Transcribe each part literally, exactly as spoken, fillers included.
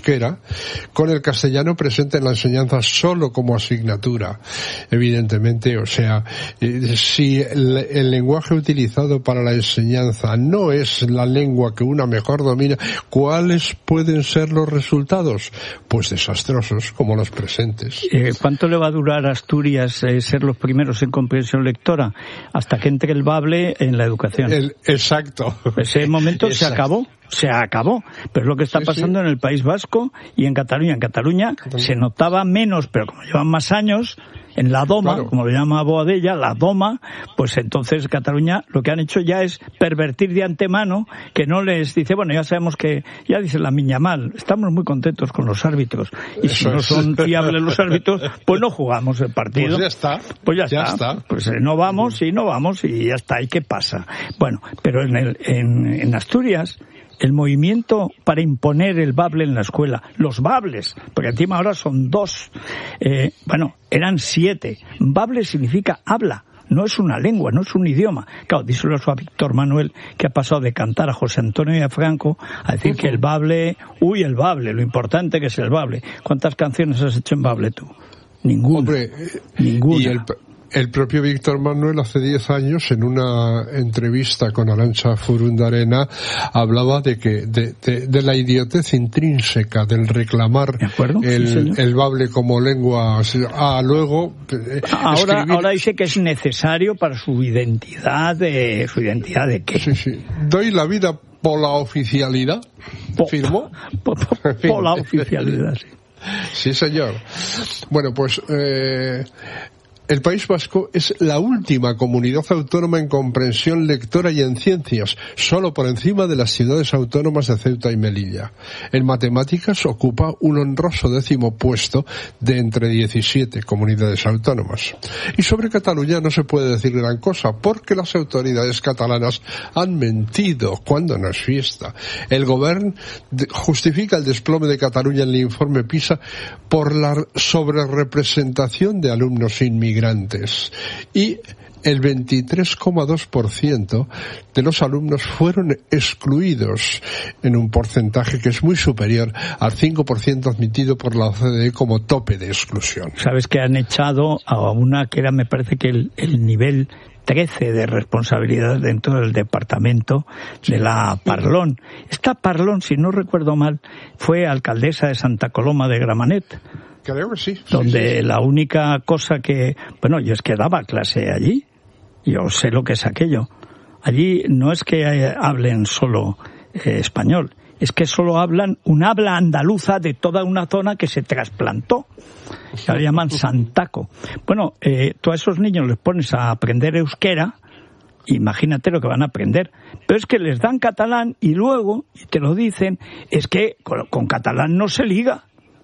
euskera, con el castellano presente en la enseñanza solo como asignatura. Evidentemente, o sea, eh, si el, el lenguaje utilizado para la enseñanza no es la lengua que una mejor domina, ¿cuáles pueden ser los resultados? Pues desastrosos, como los presentes. Eh, ¿Cuánto le va a durar a Asturias eh, ser los primeros en comprensión lectora? Hasta que entre el bable en la educación. El, exacto. Ese momento exacto. se acabó. Se acabó, pero es lo que está sí, pasando sí. en el País Vasco y en Cataluña. En Cataluña Cataluña. se notaba menos, pero como llevan más años, en la Doma, claro. como lo llama Boadella, la Doma, pues entonces Cataluña lo que han hecho ya es pervertir de antemano, que no les dice, bueno, ya sabemos que, ya dice la miña mal, estamos muy contentos con los árbitros, y Eso si no es. son fiables los árbitros, pues no jugamos el partido. Pues ya está. Pues ya, ya está. está. Pues eh, no vamos y no vamos y ya está, ¿y qué pasa? Bueno, pero en, el, en, en Asturias, el movimiento para imponer el bable en la escuela, los bables, porque encima ahora son dos, eh, bueno, eran siete. Bable significa habla, no es una lengua, no es un idioma. Claro, díselo a Víctor Manuel, que ha pasado de cantar a José Antonio y a Franco a decir uh-huh. que el bable, uy, el bable, lo importante que es el bable. ¿Cuántas canciones has hecho en bable tú? Ninguna. Hombre, ninguna. Y el... El propio Víctor Manuel hace diez años, en una entrevista con Arantxa Furundarena, hablaba de que de, de, de la idiotez intrínseca del reclamar el, sí, el bable como lengua. Ah, luego eh, ahora, escribir... ahora dice que es necesario para su identidad de su identidad de qué. Sí, sí. Doy la vida por la oficialidad. Po, ¿Firmó? Por, por, por, por la oficialidad, sí. Sí, señor. Bueno, pues. Eh, El País Vasco es la última comunidad autónoma en comprensión lectora y en ciencias, solo por encima de las ciudades autónomas de Ceuta y Melilla. En matemáticas ocupa un honroso décimo puesto de entre diecisiete comunidades autónomas. Y sobre Cataluña no se puede decir gran cosa, porque las autoridades catalanas han mentido cuando no es fiesta. El Govern justifica el desplome de Cataluña en el informe PISA por la sobrerepresentación de alumnos inmigrantes. Y el veintitrés coma dos por ciento de los alumnos fueron excluidos en un porcentaje que es muy superior al cinco por ciento admitido por la O C D E como tope de exclusión. Sabes que han echado a una que era, me parece que el, el nivel trece de responsabilidad dentro del departamento de la Parlón. Esta Parlón, si no recuerdo mal, fue alcaldesa de Santa Coloma de Gramenet. Creo que sí. Donde sí, sí, sí. la única cosa que... Bueno, yo es que daba clase allí. Yo sé lo que es aquello. Allí no es que hablen solo eh, español. Es que solo hablan un habla andaluza de toda una zona que se trasplantó. Que la llaman Santaco. Bueno, eh, tú a esos niños les pones a aprender euskera, imagínate lo que van a aprender. Pero es que les dan catalán y luego, y te lo dicen, es que con, con catalán no se liga.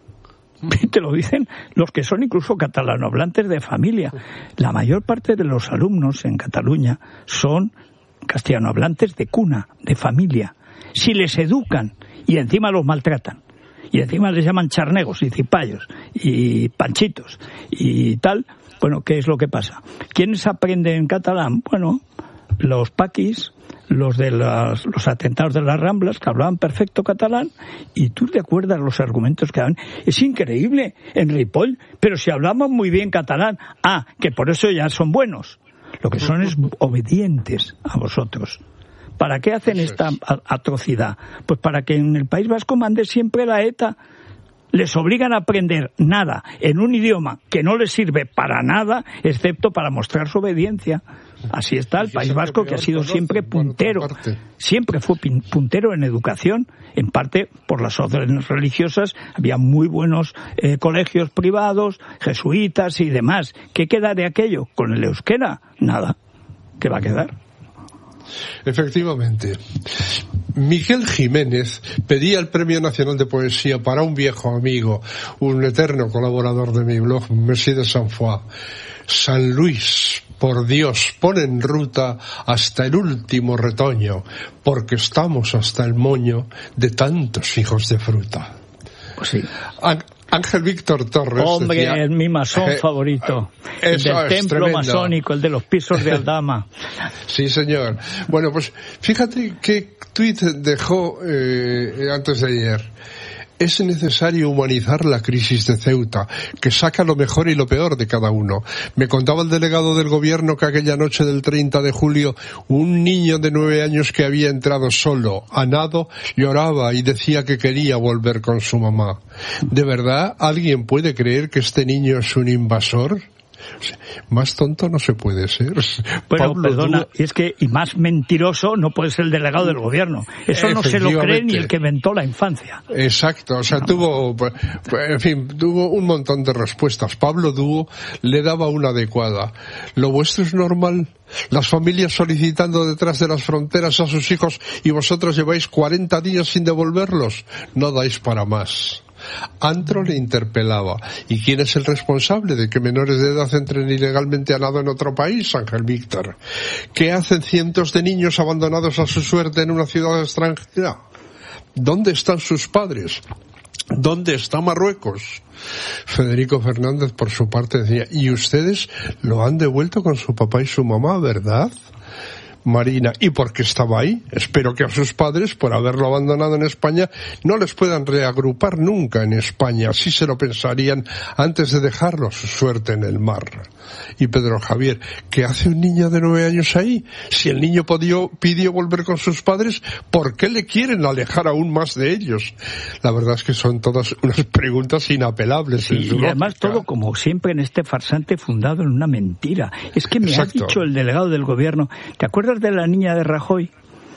Y te lo dicen los que son incluso catalanohablantes de familia. La mayor parte de los alumnos en Cataluña son castellanohablantes de cuna, de familia. Si les educan y encima los maltratan, y encima les llaman charnegos y cipayos y panchitos y tal, bueno, ¿qué es lo que pasa? ¿Quiénes aprenden catalán? Bueno, los paquis, los de las, los atentados de las Ramblas, que hablaban perfecto catalán, y tú te acuerdas los argumentos que daban. Es increíble, en Ripoll, pero si hablamos muy bien catalán, ah, que por eso ya son buenos. Lo que son es obedientes a vosotros. ¿Para qué hacen esta atrocidad? Pues para que en el País Vasco mande siempre la ETA. Les obligan a aprender nada en un idioma que no les sirve para nada, excepto para mostrar su obediencia. Así está el País Vasco, que ha sido siempre puntero, siempre fue puntero en educación, en parte por las órdenes religiosas. Había muy buenos eh, colegios privados, jesuitas y demás. ¿Qué queda de aquello? Con el euskera, nada. ¿Qué va a quedar? Efectivamente. Miguel Jiménez pedía el Premio Nacional de Poesía para un viejo amigo, un eterno colaborador de mi blog, Merci de Saint-Foy. San Luis, por Dios, pon en ruta hasta el último retoño, porque estamos hasta el moño de tantos hijos de fruta. Pues sí. Ángel Víctor Torres. Hombre, decía, es mi masón eh, favorito. El del templo tremendo. Masónico, el de los pisos de Aldama. Sí, señor. Bueno, pues fíjate qué tuit dejó eh, antes de ayer. Es necesario humanizar la crisis de Ceuta, que saca lo mejor y lo peor de cada uno. Me contaba el delegado del gobierno que aquella noche del treinta de julio, un niño de nueve años que había entrado solo, a nado, lloraba y decía que quería volver con su mamá. ¿De verdad alguien puede creer que este niño es un invasor? Más tonto no se puede ser. Bueno, Pablo perdona, Duo... y es que, y más mentiroso no puede ser el delegado del gobierno. Eso no se lo cree ni el que inventó la infancia. Exacto, o sea, no. tuvo, en fin, tuvo un montón de respuestas. Pablo Duo le daba una adecuada. ¿Lo vuestro es normal? Las familias solicitando detrás de las fronteras a sus hijos y vosotros lleváis cuarenta días sin devolverlos. No dais para más. Antro le interpelaba. ¿Y quién es el responsable de que menores de edad entren ilegalmente a nado en otro país, Ángel Víctor? ¿Qué hacen cientos de niños abandonados a su suerte en una ciudad extranjera? ¿Dónde están sus padres? ¿Dónde está Marruecos? Federico Fernández, por su parte, decía, y ustedes lo han devuelto con su papá y su mamá, ¿verdad? Marina, ¿y por qué estaba ahí? Espero que a sus padres, por haberlo abandonado en España, no les puedan reagrupar nunca en España. Así se lo pensarían antes de dejarlo a su suerte en el mar. Y Pedro Javier, ¿qué hace un niño de nueve años ahí? Si el niño pidió, pidió volver con sus padres, ¿por qué le quieren alejar aún más de ellos? La verdad es que son todas unas preguntas inapelables. Sí, en su y además lógica. todo como siempre en este farsante fundado en una mentira. Es que me Exacto. ha dicho el delegado del gobierno, ¿te acuerdas de la niña de Rajoy?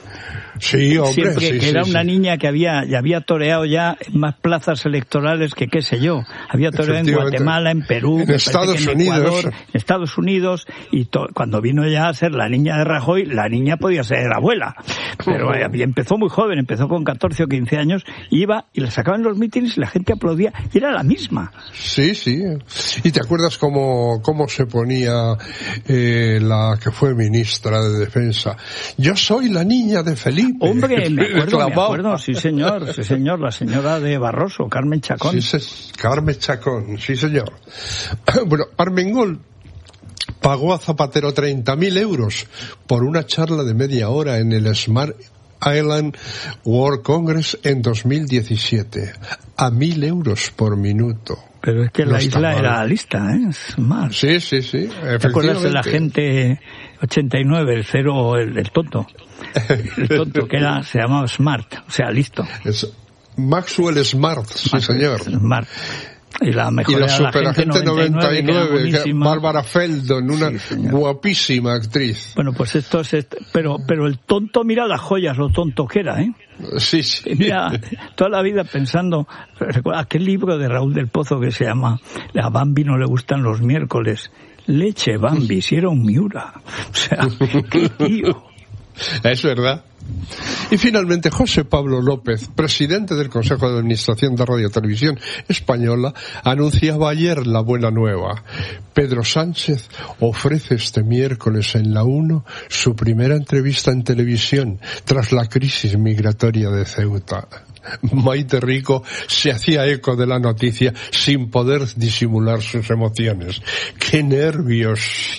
Sí, hombre, Siempre, sí, que sí, era sí. una niña que había, ya había toreado ya en más plazas electorales que qué sé yo. Había toreado en Guatemala, en Perú, en Estados en Unidos. Ecuador, en Estados Unidos, y to, cuando vino ya a ser la niña de Rajoy, la niña podía ser abuela. Pero uh-huh. eh, empezó muy joven, empezó con catorce o quince años, iba y la sacaban en los mítines y la gente aplaudía, y era la misma. Sí, sí. ¿Y te acuerdas cómo, cómo se ponía eh, la que fue ministra de Defensa? Yo soy la niña de Felipe. Hombre, me acuerdo, me acuerdo, sí señor, sí señor, la señora de Barroso, Carmen Chacón. Sí, se, Carmen Chacón, sí señor. Bueno, Armengol pagó a Zapatero treinta mil euros por una charla de media hora en el Smart Island World Congress en dos mil diecisiete. A mil euros por minuto. Pero es que no la isla mal. Era lista, ¿eh? Smart. Sí, sí, sí. ¿Te acuerdas de la gente ochenta y nueve, el cero, el, el tonto? El tonto que era, se llamaba Smart, o sea, listo. Es Maxwell Smart, sí Maxwell señor. Smart. Y la mejor y la era la superagente gente noventa y nueve, noventa y nueve, Bárbara Feldon, una sí, guapísima actriz. Bueno, pues esto es, este, pero, pero el tonto mira las joyas, lo tonto que era, ¿eh? Sí, sí. Mira, toda la vida pensando, recuerda aquel libro de Raúl del Pozo que se llama A Bambi no le gustan los miércoles. Leche Bambi, si era un Miura. O sea, qué tío. Es verdad. Y finalmente José Pablo López, presidente del Consejo de Administración de Radio Televisión Española, anunciaba ayer la buena nueva. Pedro Sánchez ofrece este miércoles en la uno su primera entrevista en televisión tras la crisis migratoria de Ceuta. Maite Rico se hacía eco de la noticia sin poder disimular sus emociones. ¡Qué nervios!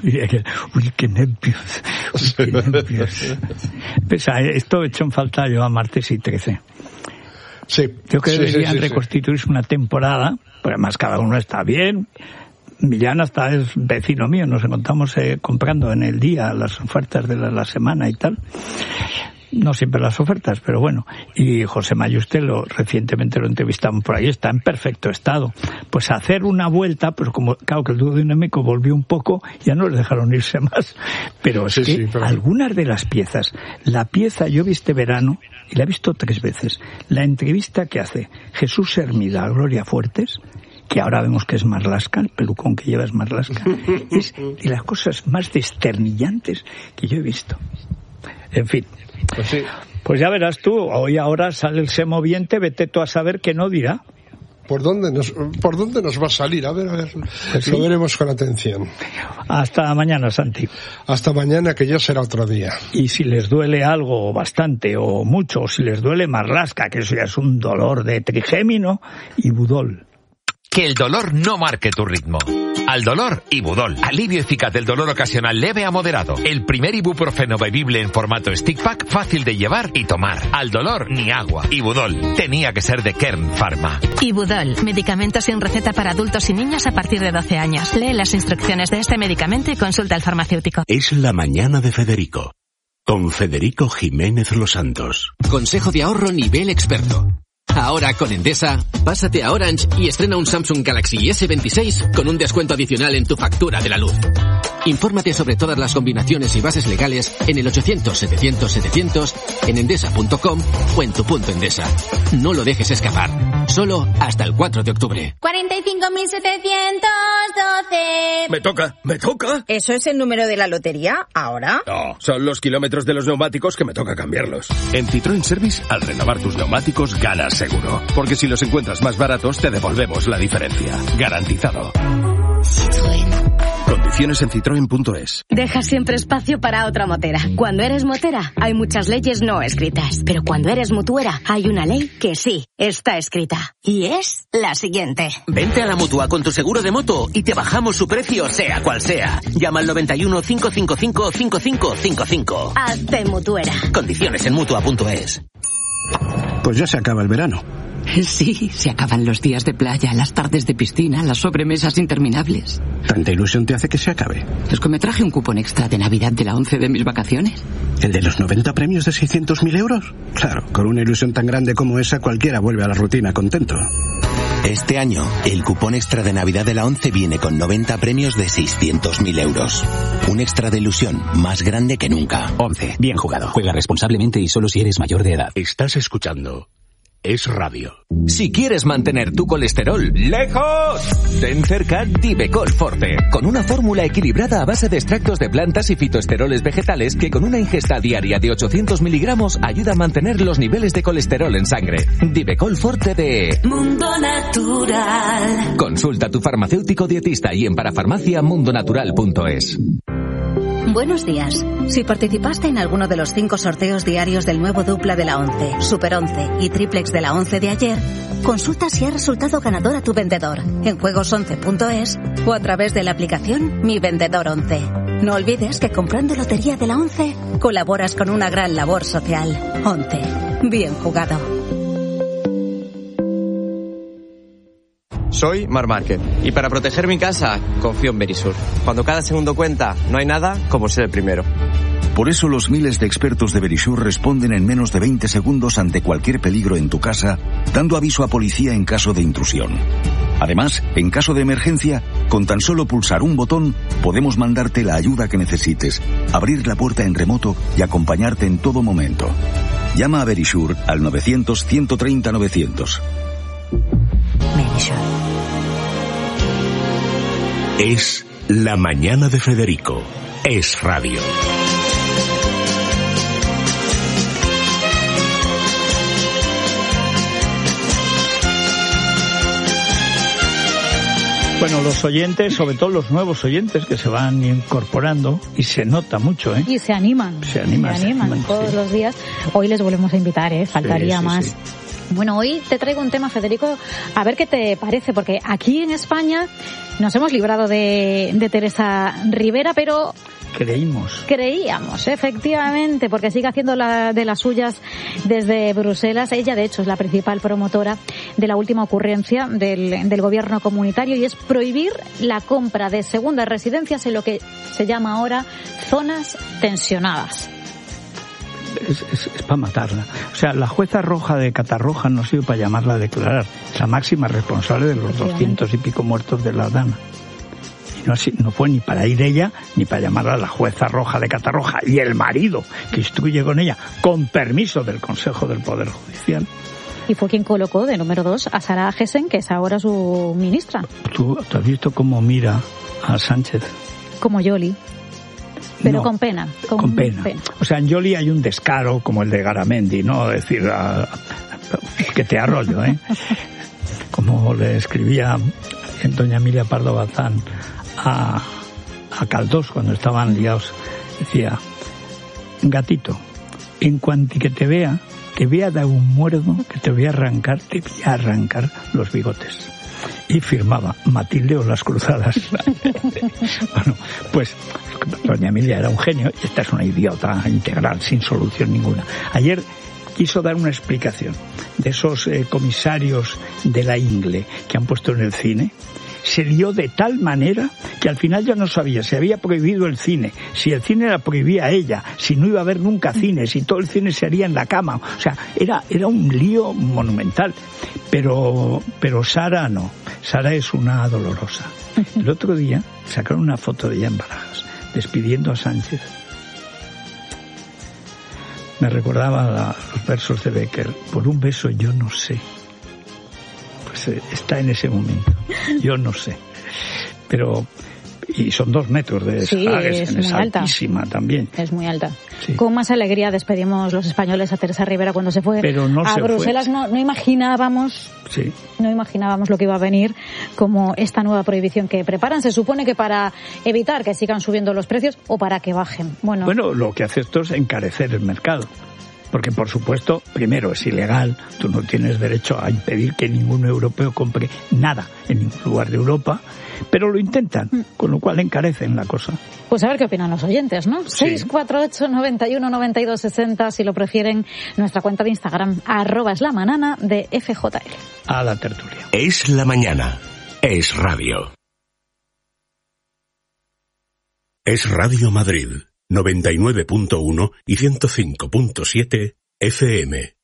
Uy, qué nervios. Uy, qué nervios. Pues esto he hecho en falta yo a martes y trece. Sí. Yo creo que sí, deberían sí, sí, reconstituirse sí. una temporada, pero además cada uno está bien. Millán hasta es vecino mío, nos encontramos eh, comprando en el día las ofertas de la, la semana y tal. No siempre las ofertas, pero bueno. Y José Mayustelo, recientemente lo entrevistamos por ahí, está en perfecto estado. Pues hacer una vuelta, pues como, claro que el dúo dinámico volvió un poco, ya no les dejaron irse más. Pero es sí, que sí, pero... algunas de las piezas, la pieza yo vi este verano, y la he visto tres veces, la entrevista que hace Jesús Hermida a Gloria Fuertes, que ahora vemos que es Marlaska, el pelucón que lleva es Marlaska, es de las cosas más desternillantes que yo he visto. En fin. Pues sí. Pues ya verás tú, hoy ahora sale el semoviente, vete tú a saber qué no dirá. ¿Por dónde nos, por dónde nos va a salir? A ver, a ver, pues lo sí. veremos con atención. Hasta mañana, Santi. Hasta mañana, que ya será otro día. Y si les duele algo bastante o mucho, o si les duele Marlaska, que eso ya es un dolor de trigémino, y Budol. Que el dolor no marque tu ritmo. Al dolor, Ibudol. Alivio eficaz del dolor ocasional leve a moderado. El primer ibuprofeno bebible en formato stick pack, fácil de llevar y tomar. Al dolor, ni agua. Ibudol. Tenía que ser de Kern Pharma. Ibudol. Medicamento sin receta para adultos y niños a partir de doce años. Lee las instrucciones de este medicamento y consulta al farmacéutico. Es la mañana de Federico. Con Federico Jiménez Los Santos. Consejo de ahorro nivel experto. Ahora con Endesa, pásate a Orange y estrena un Samsung Galaxy ese veintiséis con un descuento adicional en tu factura de la luz. Infórmate sobre todas las combinaciones y bases legales en el ochocientos setecientos setecientos, en endesa punto com o en tu punto Endesa. No lo dejes escapar. Solo hasta el cuatro de octubre. cuarenta y cinco mil setecientos doce. Me toca, me toca. ¿Eso es el número de la lotería ahora? No, son los kilómetros de los neumáticos que me toca cambiarlos. En Citroën Service, al renovar tus neumáticos, ganas seguro. Porque si los encuentras más baratos, te devolvemos la diferencia. Garantizado. Citroën. Condiciones en citroen punto es. Deja siempre espacio para otra motera. Cuando eres motera, hay muchas leyes no escritas. Pero cuando eres mutuera, hay una ley que sí está escrita. Y es la siguiente. Vente a la Mutua con tu seguro de moto y te bajamos su precio, sea cual sea. Llama al noventa y uno, cinco cinco cinco, cinco cinco cinco cinco. Hazte mutuera. Condiciones en mutua punto es. Pues ya se acaba el verano. Sí, se acaban los días de playa, las tardes de piscina, las sobremesas interminables. ¿Tanta ilusión te hace que se acabe? Es que me traje un cupón extra de Navidad de la once de mis vacaciones. ¿El de los noventa premios de seiscientos mil euros? Claro, con una ilusión tan grande como esa, cualquiera vuelve a la rutina contento. Este año, el cupón extra de Navidad de la once viene con noventa premios de seiscientos mil euros. Un extra de ilusión más grande que nunca. once. Bien jugado. Juega responsablemente y solo si eres mayor de edad. Estás escuchando Es Radio. Si quieres mantener tu colesterol lejos, ten cerca Divecol Forte, con una fórmula equilibrada a base de extractos de plantas y fitoesteroles vegetales que con una ingesta diaria de ochocientos miligramos ayuda a mantener los niveles de colesterol en sangre. Divecol Forte de Mundo Natural. Consulta a tu farmacéutico dietista y en parafarmacia mundonatural punto es. Buenos días. Si participaste en alguno de los cinco sorteos diarios del nuevo dupla de la once, Super once y Triplex de la once de ayer, consulta si ha resultado ganador a tu vendedor en juegos once punto es o a través de la aplicación Mi Vendedor once. No olvides que comprando Lotería de la once colaboras con una gran labor social. once. Bien jugado. Soy Mar Márquez y para proteger mi casa confío en Verisur. Cuando cada segundo cuenta, no hay nada como ser el primero. Por eso los miles de expertos de Verisur responden en menos de veinte segundos ante cualquier peligro en tu casa, dando aviso a policía en caso de intrusión. Además, en caso de emergencia, con tan solo pulsar un botón, podemos mandarte la ayuda que necesites, abrir la puerta en remoto y acompañarte en todo momento. Llama a Verisur al novecientos, ciento treinta, novecientos. Verisur. Es la mañana de Federico. Es Radio. Bueno, los oyentes, sobre todo los nuevos oyentes que se van incorporando, y se nota mucho, ¿eh? Y se animan. Se animan. Se animan, se animan todos sí. los días. Hoy les volvemos a invitar, ¿eh? Faltaría sí, sí, más. Sí. Bueno, hoy te traigo un tema, Federico, a ver qué te parece, porque aquí en España nos hemos librado de, de Teresa Rivera, pero... Creímos. Creíamos, efectivamente, porque sigue haciendo la, de las suyas desde Bruselas. Ella, de hecho, es la principal promotora de la última ocurrencia del, del gobierno comunitario y es prohibir la compra de segundas residencias en lo que se llama ahora zonas tensionadas. Es, es, es para matarla. O sea, la jueza Roja de Catarroja no sirve para llamarla a declarar. Es la máxima responsable de los doscientos y pico muertos de la Dana. Y no, así, no fue ni para ir ella, ni para llamarla a la jueza Roja de Catarroja. Y el marido que instruye con ella, con permiso del Consejo del Poder Judicial. Y fue quien colocó de número dos a Sara Gessen, que es ahora su ministra. ¿Tú, tú has visto cómo mira a Sánchez? Como Yoli. Pero no, con pena. Con, con pena. pena. O sea, en Yoli hay un descaro como el de Garamendi, ¿no? Decir, a, a, que te arroyo, ¿eh? Como le escribía doña Emilia Pardo Bazán a, a Caldós cuando estaban liados. Decía, gatito, en cuanto que te vea, te voy a dar un muerdo que te voy a arrancar, te voy a arrancar los bigotes. y firmaba Matilde o las Cruzadas. Bueno, pues doña Emilia era un genio y esta es una idiota integral, sin solución ninguna. Ayer quiso dar una explicación de esos eh, comisarios de la Ingle que han puesto en el cine. Se lió de tal manera que al final ya no sabía si había prohibido el cine, si el cine la prohibía a ella, si no iba a haber nunca cine, si todo el cine se haría en la cama. O sea, era, era un lío monumental. Pero, pero Sara no. Sara es una dolorosa. El otro día sacaron una foto de ella en Barajas, despidiendo a Sánchez. Me recordaba la, los versos de Becker. Por un beso yo no sé. Pues eh, está en ese momento. Yo no sé. Pero... Y son dos metros de sí, Saragues, es, es muy altísima alta. También. Es muy alta. Sí. Con más alegría despedimos los españoles a Teresa Rivera cuando se fue Pero no a se Bruselas. Fue. No, no imaginábamos, sí. no imaginábamos lo que iba a venir como esta nueva prohibición que preparan. Se supone que para evitar que sigan subiendo los precios o para que bajen. Bueno, bueno, lo que hace esto es encarecer el mercado. Porque, por supuesto, primero es ilegal, tú no tienes derecho a impedir que ningún europeo compre nada en ningún lugar de Europa, pero lo intentan, con lo cual encarecen la cosa. Pues a ver qué opinan los oyentes, ¿no? Sí. seis cuatro ocho, noventa y uno, noventa y dos, sesenta, si lo prefieren, nuestra cuenta de Instagram, arroba es la manana de F J L. A la tertulia. Es la mañana. Es radio. Es Radio Madrid. noventa y nueve punto uno y ciento cinco punto siete F M.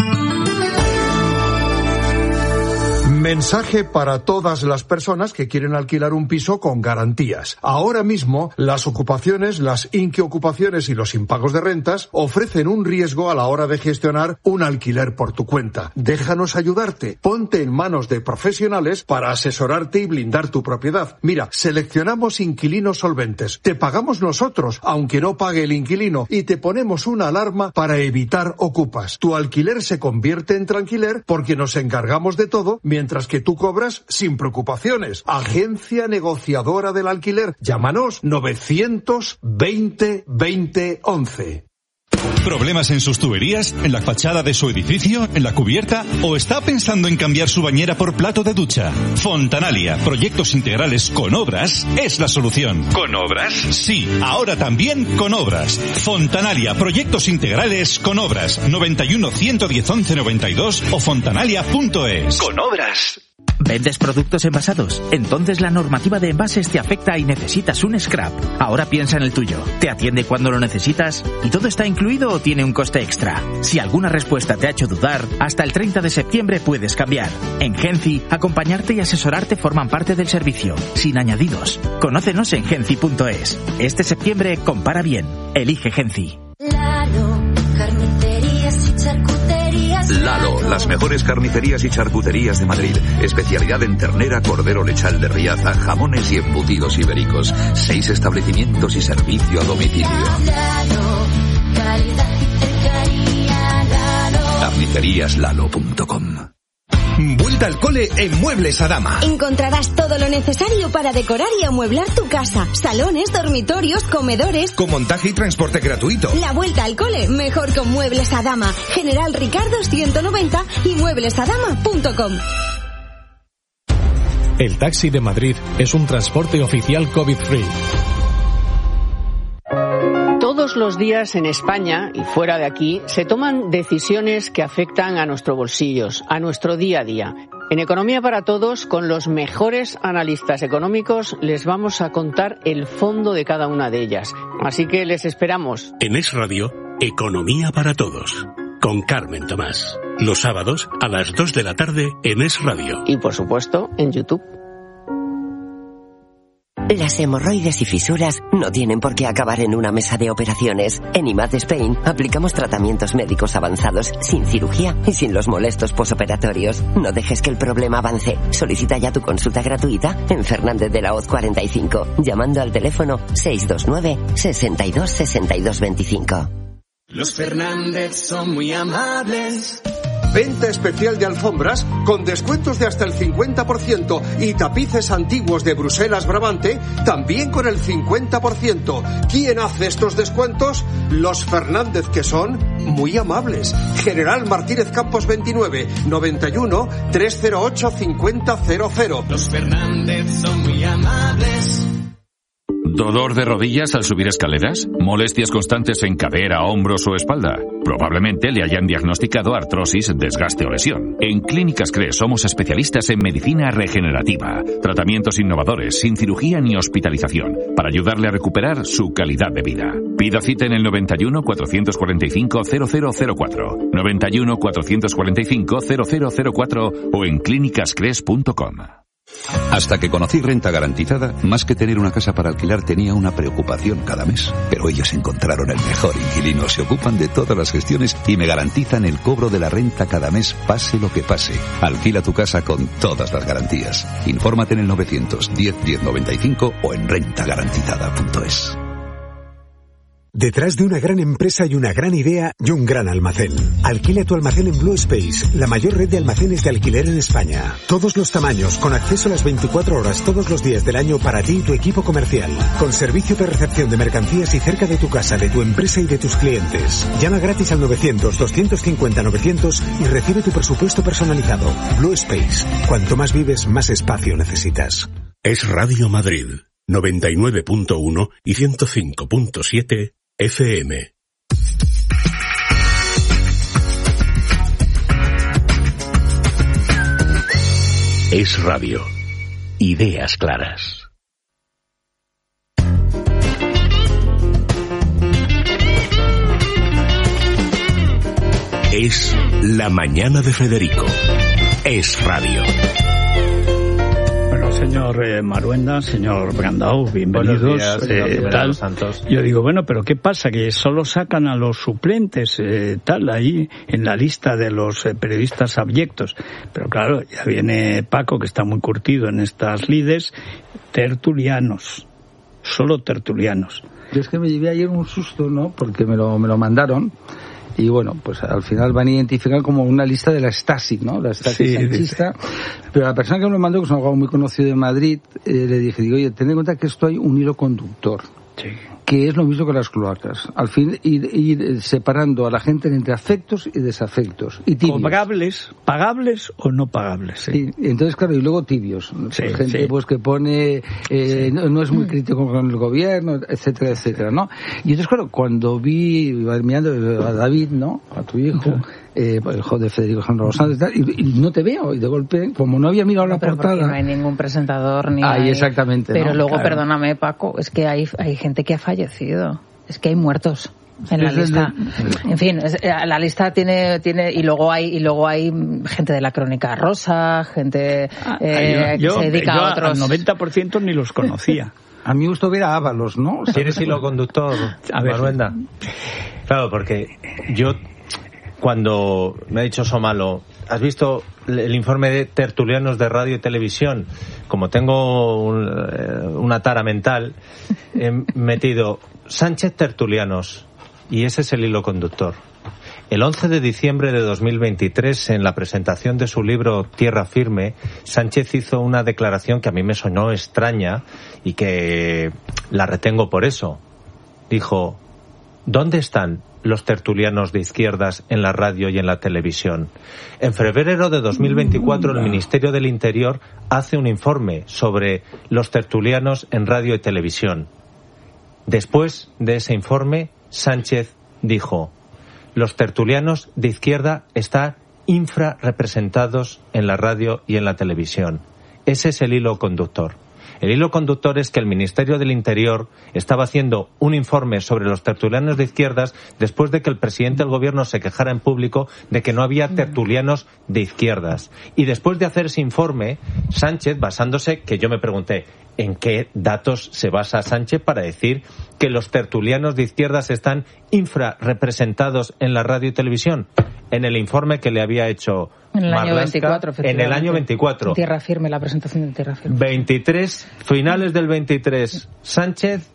Mensaje para todas las personas que quieren alquilar un piso con garantías. Ahora mismo, las ocupaciones, las inquiocupaciones y los impagos de rentas ofrecen un riesgo a la hora de gestionar un alquiler por tu cuenta. Déjanos ayudarte. Ponte en manos de profesionales para asesorarte y blindar tu propiedad. Mira, seleccionamos inquilinos solventes. Te pagamos nosotros, aunque no pague el inquilino, y te ponemos una alarma para evitar ocupas. Tu alquiler se convierte en tranquiler porque nos encargamos de todo, mientras que tú cobras sin preocupaciones. Agencia negociadora del alquiler. Llámanos novecientos veinte veinte once. ¿Problemas en sus tuberías? ¿En la fachada de su edificio? ¿En la cubierta? ¿O está pensando en cambiar su bañera por plato de ducha? Fontanalia, proyectos integrales con obras, es la solución. ¿Con obras? Sí, ahora también con obras. Fontanalia, proyectos integrales con obras. noventa y uno, ciento diez, once, noventa y dos o fontanalia punto es. Con obras. ¿Vendes productos envasados? Entonces la normativa de envases te afecta y necesitas un scrap. Ahora piensa en el tuyo. ¿Te atiende cuando lo necesitas? ¿Y todo está incluido o tiene un coste extra? Si alguna respuesta te ha hecho dudar, hasta el treinta de septiembre puedes cambiar. En Genci, acompañarte y asesorarte forman parte del servicio, sin añadidos. Conócenos en genci punto es. Este septiembre compara bien. Elige Genci. Lalo, carnicerías y charcuterías. Lalo, las mejores carnicerías y charcuterías de Madrid. Especialidad en ternera, cordero lechal de Riaza, jamones y embutidos ibéricos. Seis establecimientos y servicio a domicilio. Lalo, calidad y cercanía. Lalo. carnicerías lalo punto com. Vuelta al cole en Muebles Adama. Encontrarás todo lo necesario para decorar y amueblar tu casa. Salones, dormitorios, comedores. Con montaje y transporte gratuito. La vuelta al cole, mejor con Muebles Adama. General Ricardo ciento noventa y muebles adama punto com. El taxi de Madrid es un transporte oficial COVID-free. Todos los días en España y fuera de aquí se toman decisiones que afectan a nuestros bolsillos, a nuestro día a día. En Economía para Todos, con los mejores analistas económicos, les vamos a contar el fondo de cada una de ellas. Así que les esperamos. En Es Radio, Economía para Todos, con Carmen Tomás. Los sábados a las dos de la tarde en Es Radio. Y por supuesto, en YouTube. Las hemorroides y fisuras no tienen por qué acabar en una mesa de operaciones. En I M A D Spain aplicamos tratamientos médicos avanzados sin cirugía y sin los molestos posoperatorios. No dejes que el problema avance. Solicita ya tu consulta gratuita en Fernández de la Hoz cuarenta y cinco, llamando al teléfono seis dos nueve, sesenta y dos, sesenta y dos veinticinco. Los Fernández son muy amables. Venta especial de alfombras con descuentos de hasta el cincuenta por ciento y tapices antiguos de Bruselas Brabante también con el cincuenta por ciento. ¿Quién hace estos descuentos? Los Fernández, que son muy amables. General Martínez Campos veintinueve, noventa y uno, trescientos ocho, cincuenta cero cero. Los Fernández son muy amables. ¿Dolor de rodillas al subir escaleras? ¿Molestias constantes en cadera, hombros o espalda? Probablemente le hayan diagnosticado artrosis, desgaste o lesión. En Clínicas Cres somos especialistas en medicina regenerativa, tratamientos innovadores, sin cirugía ni hospitalización, para ayudarle a recuperar su calidad de vida. Pida cita en el noventa y uno, cuatrocientos cuarenta y cinco, cero cero cero cuatro, noventa y uno, cuatrocientos cuarenta y cinco, cero cero cero cuatro o en clínicas cres punto com. Hasta que conocí Renta Garantizada, más que tener una casa para alquilar tenía una preocupación cada mes. Pero ellos encontraron el mejor inquilino, se ocupan de todas las gestiones y me garantizan el cobro de la renta cada mes, pase lo que pase. Alquila tu casa con todas las garantías. Infórmate en el novecientos diez, diez noventa y cinco o en renta garantizada punto es. Detrás de una gran empresa hay una gran idea y un gran almacén. Alquila tu almacén en Blue Space, la mayor red de almacenes de alquiler en España. Todos los tamaños, con acceso a las veinticuatro horas todos los días del año para ti y tu equipo comercial. Con servicio de recepción de mercancías y cerca de tu casa, de tu empresa y de tus clientes. Llama gratis al novecientos, doscientos cincuenta, novecientos y recibe tu presupuesto personalizado. Blue Space. Cuanto más vives, más espacio necesitas. Es Radio Madrid, noventa y nueve punto uno y ciento cinco punto siete F M. Es radio. Ideas claras. Es la mañana de Federico. Es radio. Señor eh, Maruenda, señor Brandao, bienvenidos. Buenos días, eh, tal. Santos. Yo digo, bueno, pero ¿qué pasa? Que solo sacan a los suplentes, eh, tal, ahí en la lista de los eh, periodistas abyectos. Pero claro, ya viene Paco, que está muy curtido en estas lides, tertulianos, solo tertulianos. Yo es que me llevé ayer un susto, ¿no? Porque me lo, me lo mandaron. Y bueno, pues al final van a identificar como una lista de la Stasi, ¿no? La Stasi sí, sanchista. Sí. Pero la persona que me lo mandó, que es un abogado muy conocido de Madrid, eh, le dije, digo, oye, ten en cuenta que esto hay un hilo conductor. Sí. Que es lo mismo que las cloacas. Al fin, ir, ir separando a la gente entre afectos y desafectos. Y tibios. ¿Pagables, pagables o no pagables? ¿eh? Sí, entonces claro, y luego tibios. Sí, gente sí. pues que pone, eh, sí. no, no es muy crítico con el gobierno, etcétera, etcétera, ¿no? Y entonces claro, cuando vi, mirando a David, ¿no? A tu hijo, sí. eh, el hijo de Federico San Rosales, y, y no te veo, y de golpe, como no había mirado no, la pero portada. No hay ningún presentador ni. Ahí hay... exactamente. Pero ¿no? luego, claro. perdóname, Paco, es que hay, hay gente que ha fallecido. Es que hay muertos en la lista. En fin, es, la lista tiene tiene y luego hay y luego hay gente de la Crónica Rosa, gente eh, yo, que se dedica yo a otros. Al noventa por ciento ni los conocía. A mí me gustó ver a Ábalos, ¿no? ¿Tienes hilo conductor, Maruenda? Claro, porque yo cuando me ha dicho Somalo, ¿has visto el informe de tertulianos de radio y televisión? Como tengo un, una tara mental, he metido Sánchez tertulianos y ese es el hilo conductor. El once de diciembre de dos mil veintitrés, en la presentación de su libro Tierra Firme, Sánchez hizo una declaración que a mí me sonó extraña y que la retengo por eso. Dijo, ¿dónde están los tertulianos de izquierdas en la radio y en la televisión? En febrero de dos mil veinticuatro el Ministerio del Interior hace un informe sobre los tertulianos en radio y televisión. Después de ese informe, Sánchez dijo, los tertulianos de izquierda están infrarrepresentados en la radio y en la televisión. Ese es el hilo conductor. El hilo conductor es que el Ministerio del Interior estaba haciendo un informe sobre los tertulianos de izquierdas después de que el presidente del gobierno se quejara en público de que no había tertulianos de izquierdas. Y después de hacer ese informe, Sánchez, basándose, que yo me pregunté, ¿en qué datos se basa Sánchez para decir que los tertulianos de izquierdas están infrarrepresentados en la radio y televisión? En el informe que le había hecho en el Marlaska, año veinticuatro, en el año veinticuatro. Tierra Firme, la presentación de Tierra Firme. veintitrés, finales del veintitrés, Sánchez,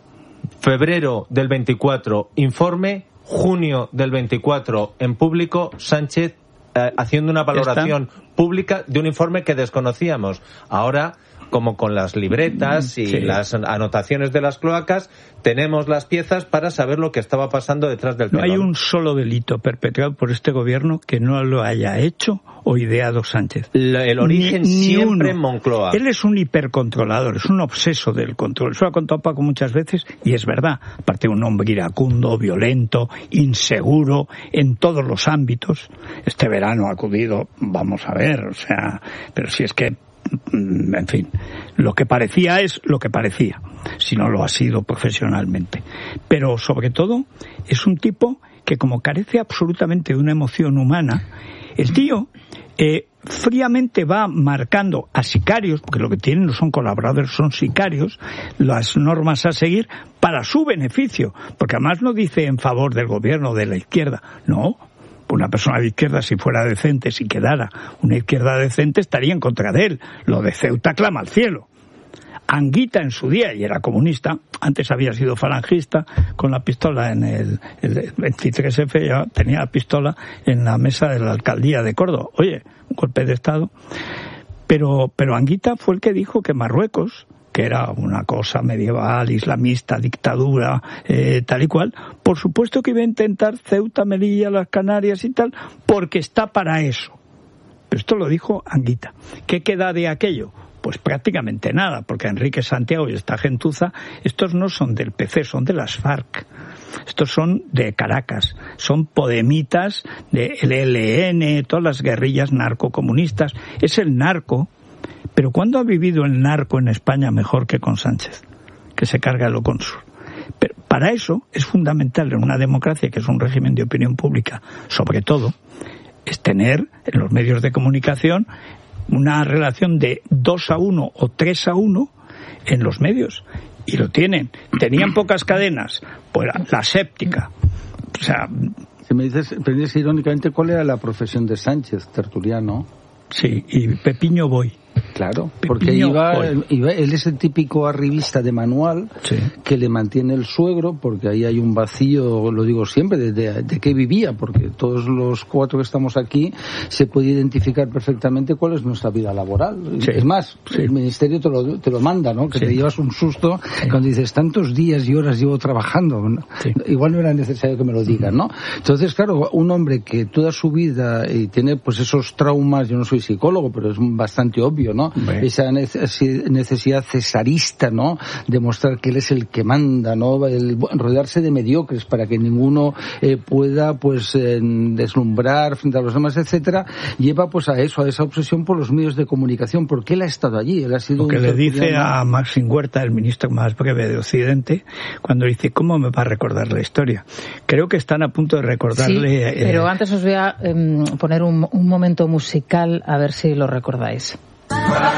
febrero del veinticuatro, informe, junio del veinticuatro, en público, Sánchez eh, haciendo una valoración ¿Está? pública de un informe que desconocíamos. Ahora, como con las libretas y sí. las anotaciones de las cloacas, tenemos las piezas para saber lo que estaba pasando detrás del telón. No hay un solo delito perpetrado por este gobierno que no lo haya hecho o ideado Sánchez. La, el origen ni, siempre ni en Moncloa. Él es un hipercontrolador, es un obseso del control. Eso lo ha contado Paco muchas veces y es verdad. Aparte, un hombre iracundo, violento, inseguro en todos los ámbitos. Este verano ha acudido, vamos a ver, o sea, pero si es que en fin, lo que parecía es lo que parecía, si no lo ha sido profesionalmente. Pero sobre todo es un tipo que, como carece absolutamente de una emoción humana, el tío eh, fríamente va marcando a sicarios, porque lo que tienen no son colaboradores, son sicarios, las normas a seguir para su beneficio, porque además no dice en favor del gobierno de la izquierda, no. Una persona de izquierda, si fuera decente, si quedara una izquierda decente, estaría en contra de él. Lo de Ceuta clama al cielo. Anguita en su día, y era comunista, antes había sido falangista, con la pistola en el, el veintitrés efe, ya tenía la pistola en la mesa de la alcaldía de Córdoba. Oye, un golpe de Estado. Pero, pero Anguita fue el que dijo que Marruecos, que era una cosa medieval, islamista, dictadura, eh, tal y cual, por supuesto que iba a intentar Ceuta, Melilla, las Canarias y tal, porque está para eso. Pero esto lo dijo Anguita. ¿Qué queda de aquello? Pues prácticamente nada, porque Enrique Santiago y esta gentuza, estos no son del P C, son de las FARC. Estos son de Caracas, son podemitas del E L N, todas las guerrillas narcocomunistas. Es el narco. Pero ¿cuándo ha vivido el narco en España mejor que con Sánchez? Que se carga el Oconsur. Pero para eso es fundamental en una democracia, que es un régimen de opinión pública, sobre todo, es tener en los medios de comunicación una relación de dos a uno o tres a uno en los medios. Y lo tienen. Tenían pocas cadenas, pues la, la séptica. O sea... Si me dices, me dices irónicamente, ¿cuál era la profesión de Sánchez, tertuliano? Sí, y Pepiño Boy. Claro, porque iba, iba, él es el típico arribista de manual, sí, que le mantiene el suegro, porque ahí hay un vacío, lo digo siempre, de, de, de qué vivía, porque todos los cuatro que estamos aquí se puede identificar perfectamente cuál es nuestra vida laboral. Sí. Es más, sí, el ministerio te lo, te lo manda, ¿no? Que sí, te llevas un susto, sí, cuando dices, tantos días y horas llevo trabajando. Sí. Igual no era necesario que me lo digan, ¿no? Entonces, claro, un hombre que toda su vida y tiene pues esos traumas, yo no soy psicólogo, pero es bastante obvio, ¿no? Bueno. Esa necesidad cesarista, ¿no? De mostrar que él es el que manda, ¿no? El rodearse de mediocres para que ninguno eh, pueda, pues, eh, deslumbrar frente a los demás, etcétera, lleva, pues, a eso, a esa obsesión por los medios de comunicación, porque él ha estado allí, él ha sido... Lo que le dice a Maxim Huerta, el ministro más breve de Occidente, cuando dice, ¿cómo me va a recordar la historia? Creo que están a punto de recordarle... Sí, pero eh... antes os voy a eh, poner un, un momento musical, a ver si lo recordáis.